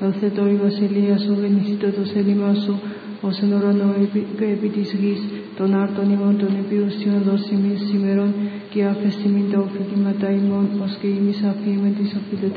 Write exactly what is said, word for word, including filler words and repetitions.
Ελθέτω η βασιλεία σου, γεννηθήτω το θέλημά σου, ως εν ουρανό και επί της γης, των άρτων ημών των επιούσιων δώσει μης σήμερον, και άφεστη μην τα οφειλήματα ημών, ως και ημείς αφήμεν της οφειλετών